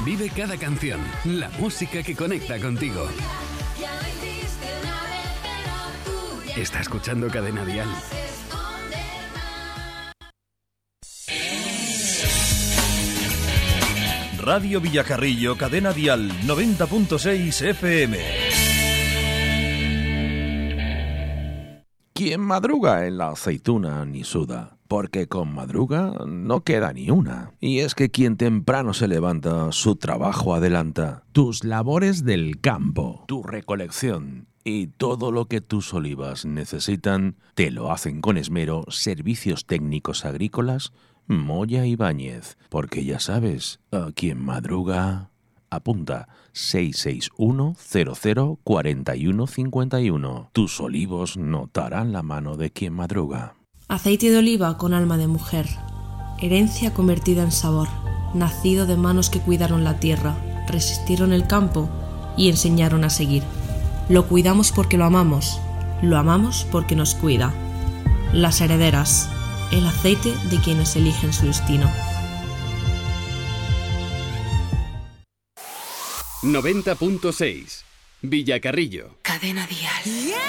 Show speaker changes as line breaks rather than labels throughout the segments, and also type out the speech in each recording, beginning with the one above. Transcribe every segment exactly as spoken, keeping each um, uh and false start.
Vive cada canción, la música que conecta contigo. Está escuchando Cadena Dial.
Radio Villacarrillo, Cadena Dial, noventa punto seis F M.
Quien madruga en la aceituna ni suda, porque con madruga no queda ni una. Y es que quien temprano se levanta, su trabajo adelanta. Tus labores del campo, tu recolección y todo lo que tus olivas necesitan, te lo hacen con esmero Servicios Técnicos Agrícolas Moya Ibáñez. Porque ya sabes, a quien madruga... Apunta seis seis uno cero cero cuatro uno cinco uno. Tus olivos notarán la mano de quien madruga.
Aceite de oliva con alma de mujer. Herencia convertida en sabor. Nacido de manos que cuidaron la tierra, resistieron el campo y enseñaron a seguir. Lo cuidamos porque lo amamos. Lo amamos porque nos cuida. Las herederas. El aceite de quienes eligen su destino.
noventa punto seis Villacarrillo.
Cadena Dial. Yeah.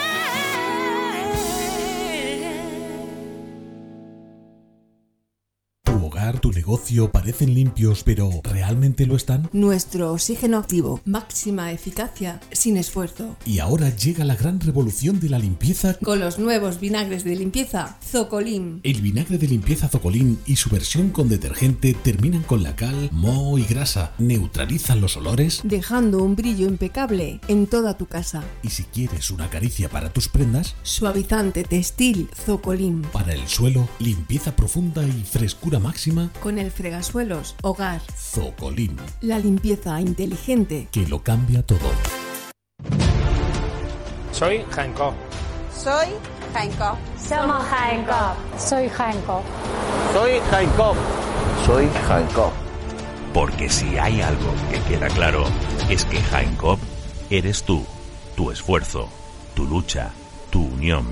Tu hogar, tu negocio parecen limpios, pero ¿realmente lo están?
Nuestro oxígeno activo, máxima eficacia, sin esfuerzo.
Y ahora llega la gran revolución de la limpieza
con los nuevos vinagres de limpieza Zocolin.
El vinagre de limpieza Zocolin y su versión con detergente terminan con la cal, moho y grasa, neutralizan los olores,
dejando un brillo impecable en toda tu casa.
Y si quieres una caricia para tus prendas,
suavizante textil Zocolin.
Para el suelo, limpieza profunda y frescura máxima
con el fregasuelos Hogar
Zocolin.
La limpieza inteligente
que lo cambia todo.
Soy Jaenco.
Soy Jaenco.
Somos Jaenco. Soy Jaenco.
Soy Jaenco.
Soy Jaenco.
Porque si hay algo que queda claro, es que Jaenco eres tú, tu esfuerzo, tu lucha, tu unión.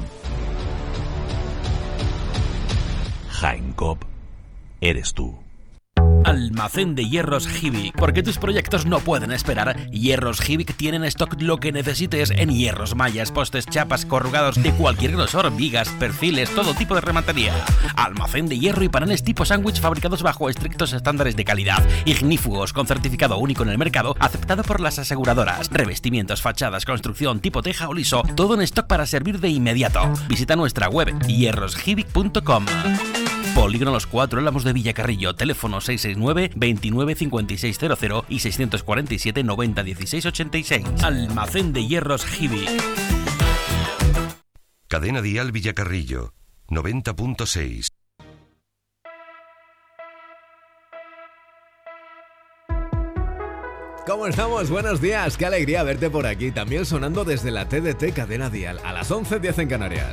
Jaenco eres tú.
Almacén de Hierros Hibik. Porque tus proyectos no pueden esperar. Hierros Hibik tienen stock lo que necesites en hierros, mallas, postes, chapas, corrugados de cualquier grosor, vigas, perfiles, todo tipo de rematería. Almacén de hierro y paneles tipo sándwich fabricados bajo estrictos estándares de calidad. Ignífugos con certificado único en el mercado, aceptado por las aseguradoras. Revestimientos, fachadas, construcción tipo teja o liso, todo en stock para servir de inmediato. Visita nuestra web hierros hibik punto com. Polígono Los Cuatro Álamos de Villacarrillo. Teléfono seis seis nueve, veintinueve, cincuenta y seis cero cero y seiscientos cuarenta y siete, noventa, dieciséis ochenta y seis. Almacén de Hierros Hibik.
Cadena Dial Villacarrillo, noventa punto seis.
¿Cómo estamos? Buenos días, qué alegría verte por aquí. También sonando desde la T D T Cadena Dial a las once diez en Canarias.